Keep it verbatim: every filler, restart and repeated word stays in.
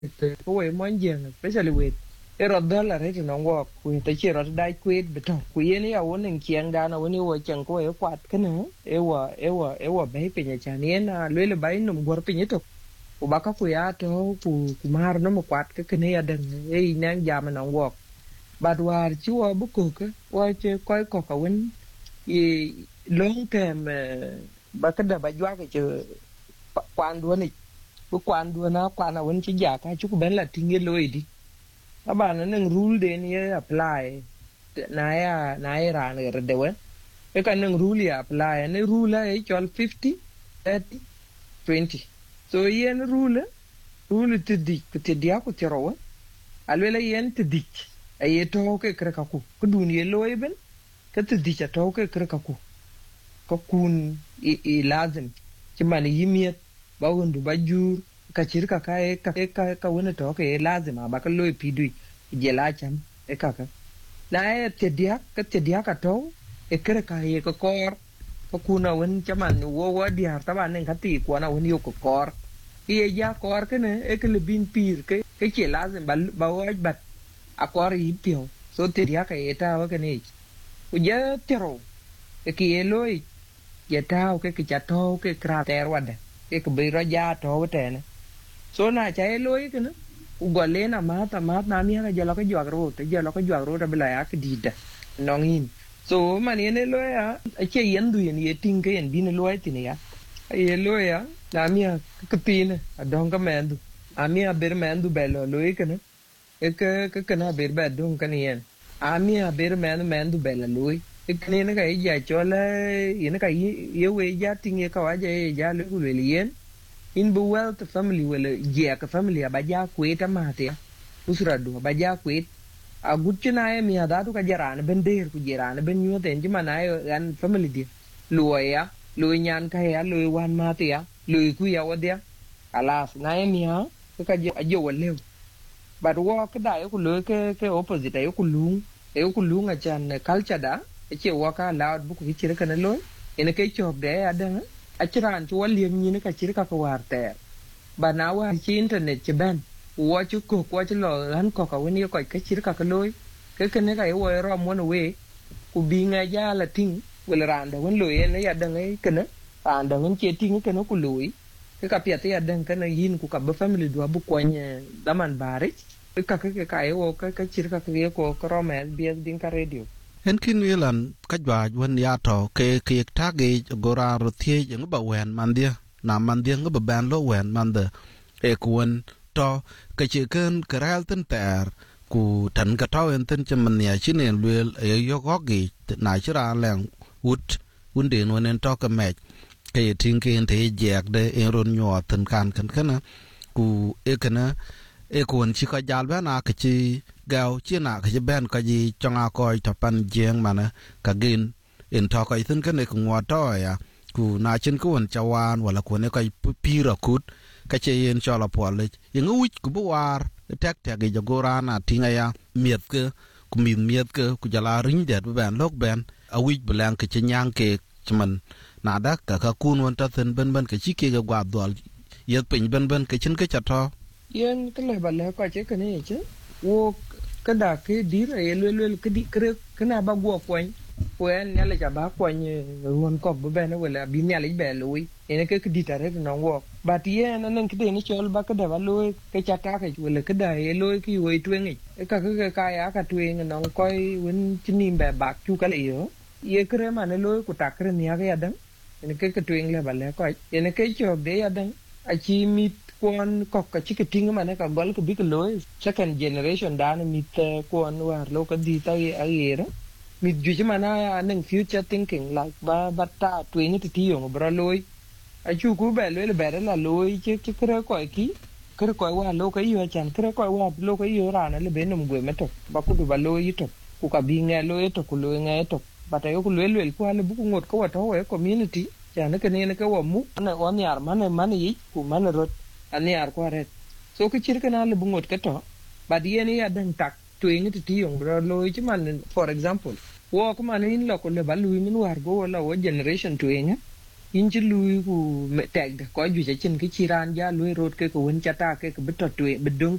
ko we mon jeng especially with ero dala re no wo ku te chiro dai kwet beto ku yen ya wonen kieng da na woni wo chen ko e kwat kana e wa e wa e wa be pinya chan yen na lele bai num gor pinya to ku baka ku ya to ku ku mar no mo kwat ke kene ya den e nang jam no wo bad war chi wo bu ku ke wo che ko ko ka wen i long term ba ka da ba jwa ke che kwan do ni bu kwan do na kwan na wen chi ja ka chu ku ben la tinge loidi aba na nang rule de ni apply na ya na ya ran ga de we e ka nang rule ya apply ne rule e chol fifty thirty twenty so yen rule rule te dik te dia ku te ro alwela yen te dik e to ke kre ka ku ku dun ye loy ben ke te dik to ke kre ka ku ko kun i, i lazim ci man yimiet ba wondu ba jur ka cirka ka e ka e ka ka wona to ke lazim ba ka loy pidu je la cham e ka ka na e te dia ka te dia ka to e kre ka ye ko kor ko kuna won chaman wo wo dia ta ban nen ka ti ko na won yo ko kor ye ja kor ke ne e ke le bin pir ke ke che lazim ba ba wo bat a kor yi pio so te dia ka e ta wa ke ne ku je te ro e ki e loy ye ta ke ke cha to ke kra ter wa de ke ke bi ro ja to te ne so na cha e loy ke ne u go le na ma ta ma na mi ga je lo ka jwa ro te je lo ka jwa ro ta bla ya ke di da nong in so man ye ne loy ya a che yen du yen ye ting ke yen bi ne loy ti ne ya ye loy ya na mi ke ti ne a dong ka men du a mi a ber men du belo loy ke ne e ke ke na ber ba dong ka ne yen a mi a ber men men du belo loy e ke ne ga ya cho la ye ne ka ye we ja ting ye ka wa je ja le ku le yen in bu well to family well je ka family ba ja ku eta ma te usra du ba ja ku a gutchina e mi ada tu ka jarana ben der ku jarana ben nyu ten jima na gan family dia luya lu nyan ka ya lu wan ma te ya lu ku ya wadia alas na e mi ha ka je ajo wale but wo ka da ku lu ke ke opposite e ku lu e ku lu nga chan culture da e che wo ka loud bu ku chi ka na lo ene ke chop de ada a chiran chu wali mi ne ka chi ka ka war te ba na wa chi internet che ben wo chu ko ko chu lo han ko ka wen yo ko ka chi ka ka loy ke ke ne ka wo ro mo no we ku bi nga ja la ting wel ran da wen lo ye ne ya da ngai ke ne ran da wen che ting ke no ku loy ke ka pia te ya da ka na yin ku ka ba family do bu ko nye da man bare ke ka ke ka wo ka ka chi ka ka ye ko ko ro me bi din ka radio en kin wilan ka jwa wen ya to ke ke ta ge gora ro thie je ba wen man dia na man dia ga ba ban lo wen man de e kun to ke che ken kral ten ter ku tan ka to en ten che man ya chi ne lwel e yo go gi na chi ra leng ut un de no nen to ka me ke tin ke en te je de en ron nyo ten kan kan kana ku e kana e kun chi ka jal ba na ke chi gao chi na ke ben ka ji chong a ko ta pan jeng mana ka gin en to ka ithin ka ne ku wa to ya ku na chin ku on chawan wala ku ne ka pi ra kut ka che yen cho la po le yin u ku bu war tek tek ge jogora na tinga ya miet ke ku min miet ke ku jala rin de ben lok ben a wi blan ke nyang ke chman na da ka ka kun won ta thin ben ben ke chi ke ga gwa dol yet pin ben ben ke chin ke cha to yen ke le ba le ko che ke ne che wo ka da ke dir e le le ke di kre ke na ba go kwen kwen ne le ja ba kwen ruon ko bu be ne wala bi ne le be lui ene ke ke di tare no wo ba ti yen nan ke de ni chol ba ke da ba lui ke cha ta ke wala ke da e lui ki wo twen e ka ke ka ya ka twen no ko wen chinim be ba chu ka le yo ye kre ma ne lui ku ta kre ni ya ga dan ene ke ke twen le ba le ko ene ke chok de ya dan a chi mit kon ko ka chi ke ting ma ne ka gol ko bi ke loy second generation dan mit kon war lo ka di ta ye ayera mit ju chi ma na nang future thinking like ba ba ta twen ti ti yo bro loy a chu ku be loy le be la loy chi chi kre ko ki kre ko wa lo ka yo chan kre ko wa lo ka yo ra na le be num gwe me to ba ku du ba loy to ku ka bi nge loy to ku loy nge to ba ta yo ku loy loy ku ale bu ku ngot ko wa to we community chan ke ne ne ka wa mu na wa ni ar man man yi ku man ro ani ar ko ret so ke chir kana le bungot ka to bad ye ni adan tak twing ti ti yong bro lo chi man for example wo ko man in lo ko le balu min war go la wo generation twing in chi lu ku me tag ko ju cha chin ke chiran ja lu rot ke ko won cha ta ke ke bit to twe bidung